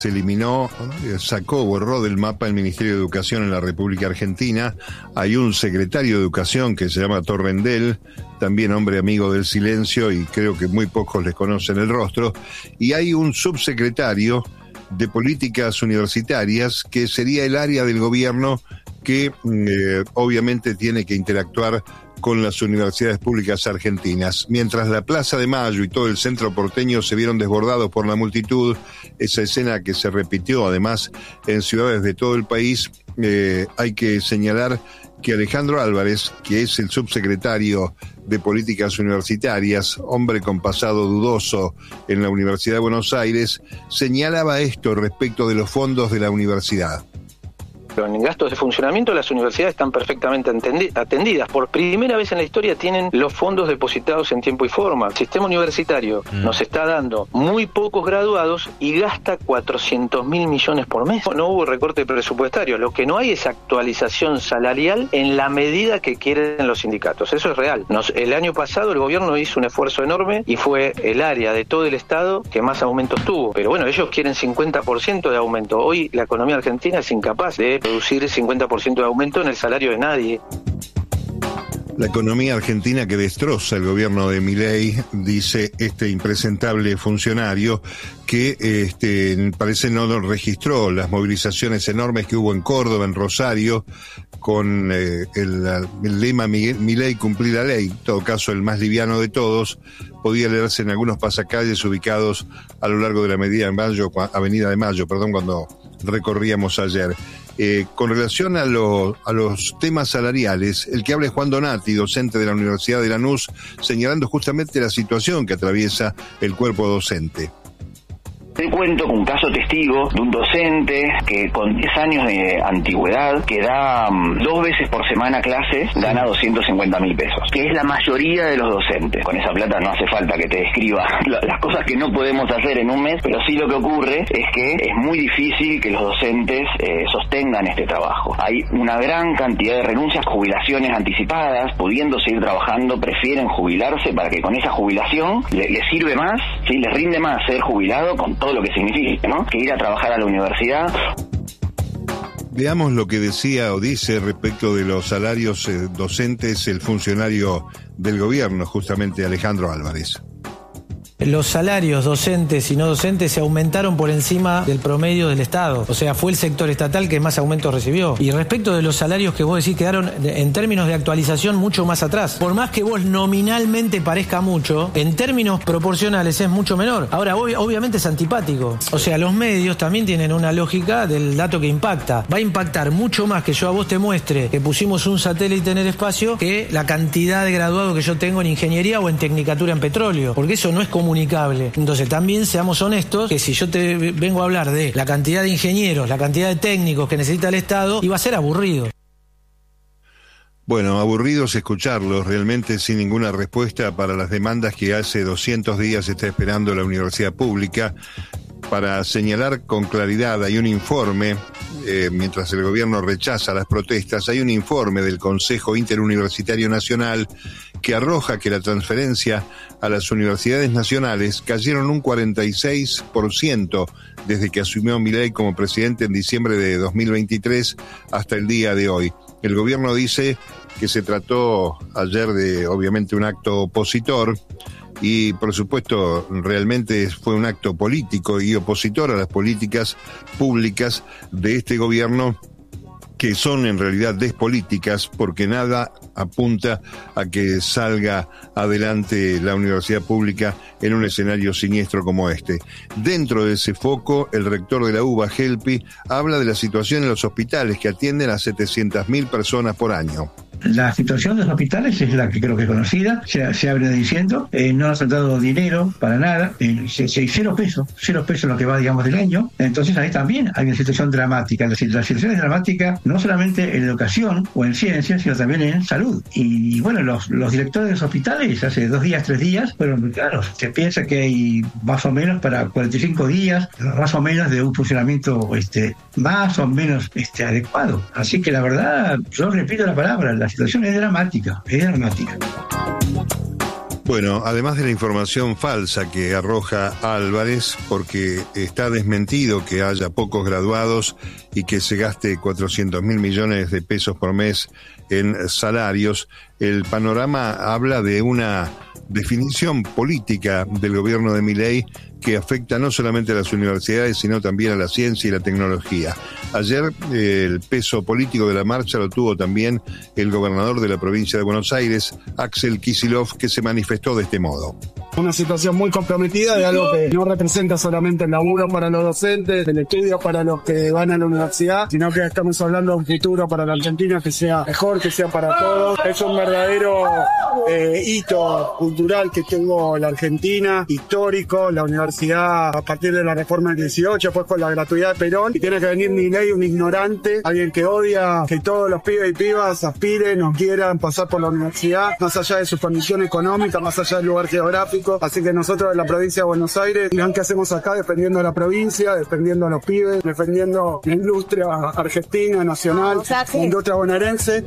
Se eliminó, borró del mapa el Ministerio de Educación en la República Argentina. Hay un secretario de Educación que se llama Torrendel, también hombre amigo del silencio, y creo que muy pocos les conocen el rostro. Y hay un subsecretario de Políticas Universitarias, que sería el área del gobierno que obviamente tiene que interactuar con las universidades públicas argentinas. Mientras la Plaza de Mayo y todo el centro porteño se vieron desbordados por la multitud, esa escena que se repitió además en ciudades de todo el país, hay que señalar que Alejandro Álvarez, que es el subsecretario de Políticas Universitarias, hombre con pasado dudoso en la Universidad de Buenos Aires, señalaba esto respecto de los fondos de la universidad. En gastos de funcionamiento las universidades están perfectamente atendidas. Por primera vez en la historia tienen los fondos depositados en tiempo y forma. El sistema universitario nos está dando muy pocos graduados y gasta 400.000 millones por mes. No hubo recorte presupuestario. Lo que no hay es actualización salarial en la medida que quieren los sindicatos. Eso es real. El año pasado el gobierno hizo un esfuerzo enorme y fue el área de todo el Estado que más aumentos tuvo. Pero bueno, ellos quieren 50% de aumento. Hoy la economía argentina es incapaz de producir el 50% de aumento en el salario de nadie. La economía argentina que destroza el gobierno de Milei, dice este impresentable funcionario, que parece no registró las movilizaciones enormes que hubo en Córdoba, en Rosario, con el lema Milei cumplir la ley, en todo caso el más liviano de todos. Podía leerse en algunos pasacalles ubicados a lo largo de la Avenida de Mayo, cuando recorríamos ayer. Con relación a los temas salariales, el que habla es Juan Donati, docente de la Universidad de Lanús, señalando justamente la situación que atraviesa el cuerpo docente. Te cuento con un caso testigo de un docente que con 10 años de antigüedad, que da 2 veces por semana clases, gana 250.000 pesos, que es la mayoría de los docentes. Con esa plata no hace falta que te describa las cosas que no podemos hacer en un mes, pero sí lo que ocurre es que es muy difícil que los docentes sostengan este trabajo. Hay una gran cantidad de renuncias, jubilaciones anticipadas, pudiendo seguir trabajando, prefieren jubilarse para que con esa jubilación les sirve más, ¿sí? Les rinde más ser jubilado con todo lo que significa, ¿no? Que ir a trabajar a la universidad. Veamos lo que decía o dice respecto de los salarios docentes el funcionario del gobierno, justamente Alejandro Álvarez. Los salarios docentes y no docentes se aumentaron por encima del promedio del Estado. O sea, fue el sector estatal que más aumentos recibió. Y respecto de los salarios que vos decís, quedaron en términos de actualización mucho más atrás. Por más que vos nominalmente parezca mucho, en términos proporcionales es mucho menor. Ahora, obviamente es antipático. O sea, los medios también tienen una lógica del dato que impacta. Va a impactar mucho más que yo a vos te muestre que pusimos un satélite en el espacio que la cantidad de graduados que yo tengo en ingeniería o en tecnicatura en petróleo. Porque eso no es comunicable. Entonces también seamos honestos que si yo te vengo a hablar de la cantidad de ingenieros, la cantidad de técnicos que necesita el Estado, iba a ser aburrido. Bueno, aburridos escucharlos, realmente sin ninguna respuesta para las demandas que hace 200 días está esperando la universidad pública. Para señalar con claridad, hay un informe, mientras el gobierno rechaza las protestas, hay un informe del Consejo Interuniversitario Nacional que arroja que la transferencia a las universidades nacionales cayeron un 46% desde que asumió Milei como presidente en diciembre de 2023 hasta el día de hoy. El gobierno dice que se trató ayer de, obviamente, un acto opositor, y por supuesto realmente fue un acto político y opositor a las políticas públicas de este gobierno, que son en realidad despolíticas, porque nada apunta a que salga adelante la universidad pública en un escenario siniestro como este. Dentro de ese foco, el rector de la UBA, Helpi, habla de la situación en los hospitales que atienden a 700.000 personas por año. La situación de los hospitales es la que creo que es conocida, se abre diciendo, no han soltado dinero para nada, 0 pesos lo que va, digamos, del año. Entonces ahí también hay una situación dramática. La situación es dramática no solamente en educación o en ciencias, sino también en salud. Y bueno, los directores de los hospitales hace 2 días, 3 días, fueron muy claros. Se piensa que hay más o menos para 45 días, más o menos de un funcionamiento más o menos adecuado. Así que la verdad, yo repito la palabra, la situación es dramática, es dramática. Bueno, además de la información falsa que arroja Álvarez, porque está desmentido que haya pocos graduados y que se gaste 400.000 millones de pesos por mes en salarios, el panorama habla de una definición política del gobierno de Milei que afecta no solamente a las universidades, sino también a la ciencia y la tecnología. Ayer el peso político de la marcha lo tuvo también el gobernador de la provincia de Buenos Aires, Axel Kicillof, que se manifestó de este modo. Una situación muy comprometida de algo que no representa solamente el laburo para los docentes, el estudio para los que van a la universidad, sino que estamos hablando de un futuro para la Argentina que sea mejor, que sea para todos. Es un verdadero hito cultural que tuvo la Argentina, histórico, la universidad a partir de la reforma del 18, después con la gratuidad de Perón, y tiene que venir Milei, un ignorante, alguien que odia que todos los pibes y pibas aspiren o quieran pasar por la universidad, más allá de su condición económica, más allá del lugar geográfico. Así que nosotros en la provincia de Buenos Aires, vean qué hacemos acá, defendiendo a la provincia, defendiendo a los pibes, defendiendo la industria argentina, nacional, la industria bonaerense.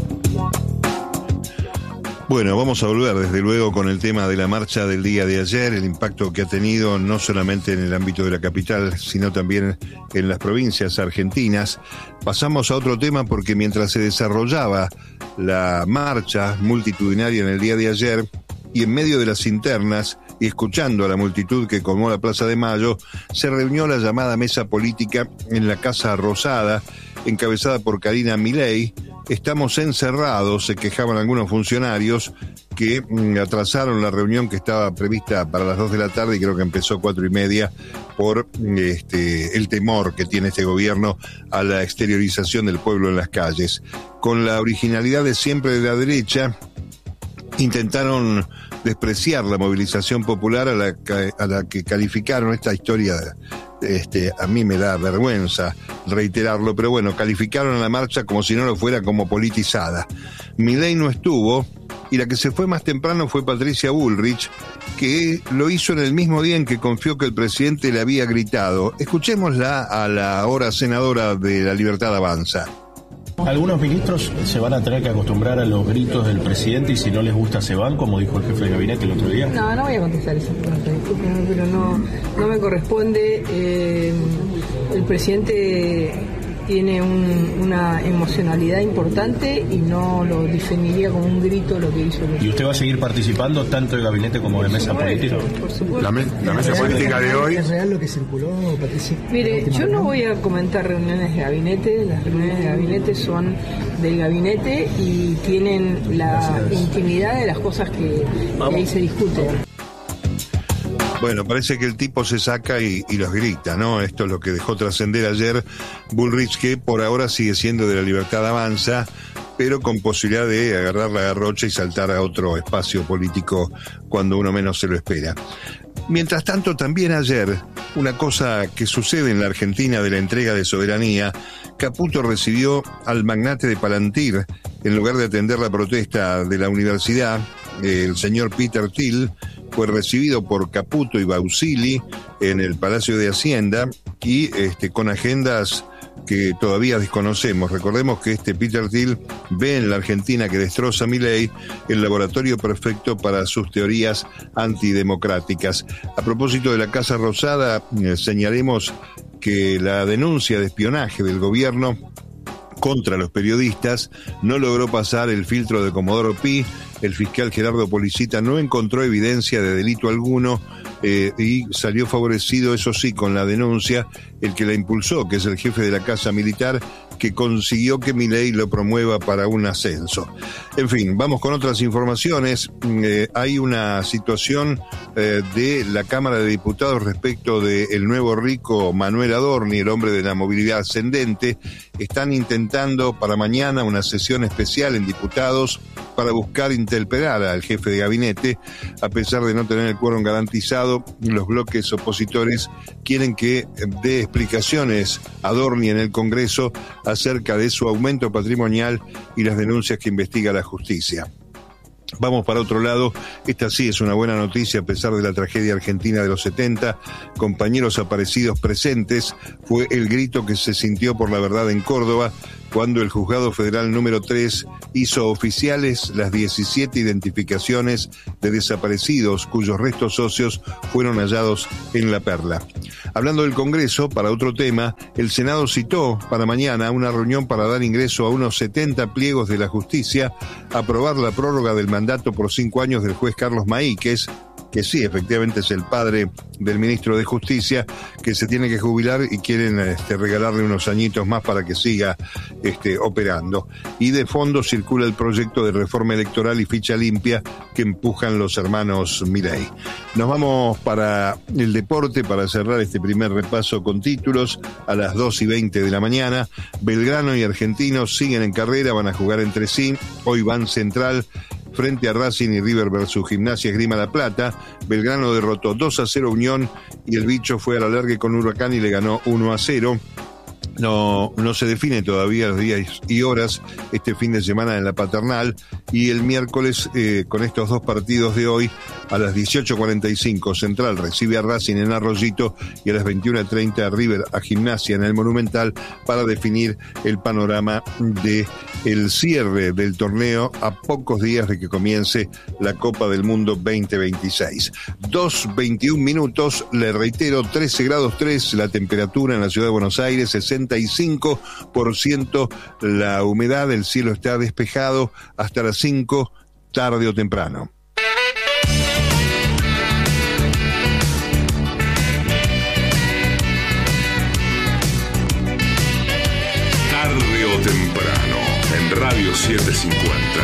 Bueno, vamos a volver desde luego con el tema de la marcha del día de ayer, el impacto que ha tenido no solamente en el ámbito de la capital, sino también en las provincias argentinas. Pasamos a otro tema porque mientras se desarrollaba la marcha multitudinaria en el día de ayer, y en medio de las internas y escuchando a la multitud que colmó la Plaza de Mayo, se reunió la llamada mesa política en la Casa Rosada, encabezada por Karina Milei. Estamos encerrados, se quejaban algunos funcionarios que atrasaron la reunión que estaba prevista para las 2 de la tarde y creo que empezó 4:30 por el temor que tiene este gobierno a la exteriorización del pueblo en las calles. Con la originalidad de siempre de la derecha, intentaron despreciar la movilización popular a la que calificaron esta historia. A mí me da vergüenza reiterarlo, pero bueno, calificaron a la marcha como si no lo fuera, como politizada. Milei no estuvo, y la que se fue más temprano fue Patricia Bullrich, que lo hizo en el mismo día en que confió que el presidente le había gritado. Escuchémosla a la ahora senadora de La Libertad Avanza. Algunos ministros se van a tener que acostumbrar a los gritos del presidente y si no les gusta se van, como dijo el jefe de gabinete el otro día. No voy a contestar esa pregunta, discúlpenme, pero no me corresponde. El presidente tiene una emocionalidad importante y no lo definiría como un grito lo que hizo. ¿Y usted va a seguir participando tanto de gabinete como de mesa política? Por supuesto. La mesa política de hoy. ¿Es real lo que circuló, Patricia? Mire, yo no voy a comentar reuniones de gabinete. Las reuniones de gabinete son del gabinete y tienen la intimidad de las cosas que ahí se discuten. Bueno, parece que el tipo se saca y los grita, ¿no? Esto es lo que dejó trascender ayer Bullrich, que por ahora sigue siendo de La Libertad Avanza, pero con posibilidad de agarrar la garrocha y saltar a otro espacio político cuando uno menos se lo espera. Mientras tanto, también ayer, una cosa que sucede en la Argentina de la entrega de soberanía, Caputo recibió al magnate de Palantir, en lugar de atender la protesta de la universidad, el señor Peter Thiel fue recibido por Caputo y Bausili en el Palacio de Hacienda y con agendas que todavía desconocemos. Recordemos que Peter Thiel ve en la Argentina que destroza a Milei el laboratorio perfecto para sus teorías antidemocráticas. A propósito de la Casa Rosada, señalemos que la denuncia de espionaje del gobierno contra los periodistas no logró pasar el filtro de Comodoro Pi. El fiscal Gerardo Policita no encontró evidencia de delito alguno y salió favorecido, eso sí, con la denuncia, el que la impulsó, que es el jefe de la Casa Militar, que consiguió que Milei lo promueva para un ascenso. En fin, vamos con otras informaciones. Hay una situación de la Cámara de Diputados respecto del nuevo rico Manuel Adorni, el hombre de la movilidad ascendente. Están intentando para mañana una sesión especial en diputados para buscar interpelar al jefe de gabinete. A pesar de no tener el quórum garantizado, los bloques opositores quieren que dé explicaciones Adorni en el Congreso acerca de su aumento patrimonial y las denuncias que investiga la justicia. Vamos para otro lado. Esta sí es una buena noticia a pesar de la tragedia argentina de los 70. Compañeros aparecidos presentes, fue el grito que se sintió por la verdad en Córdoba. cuando el Juzgado Federal número 3 hizo oficiales las 17 identificaciones de desaparecidos cuyos restos óseos fueron hallados en La Perla. Hablando del Congreso, para otro tema, el Senado citó para mañana una reunión para dar ingreso a unos 70 pliegos de la justicia, aprobar la prórroga del mandato por 5 años del juez Carlos Maíquez, que sí, efectivamente es el padre del ministro de Justicia, que se tiene que jubilar y quieren regalarle unos añitos más para que siga operando. Y de fondo circula el proyecto de reforma electoral y ficha limpia que empujan los hermanos Milei. Nos vamos para el deporte para cerrar este primer repaso con títulos a las 2:20 de la mañana. Belgrano y Argentinos siguen en carrera, van a jugar entre sí. Hoy van Central frente a Racing y River versus Gimnasia Esgrima La Plata. Belgrano derrotó 2-0 Unión y el bicho fue a la largue con Huracán y le ganó 1-0. No se define todavía los días y horas este fin de semana en la Paternal, y el miércoles con estos dos partidos de hoy a las 18:45 Central recibe a Racing en Arroyito y a las 21:30 River a Gimnasia en el Monumental para definir el panorama de el cierre del torneo a pocos días de que comience la Copa del Mundo 2026. 2:21 minutos, le reitero, 13 grados 3 la temperatura en la ciudad de Buenos Aires, 65% la humedad, el cielo está despejado hasta las 5, tarde o temprano. Tarde o temprano, en Radio 750.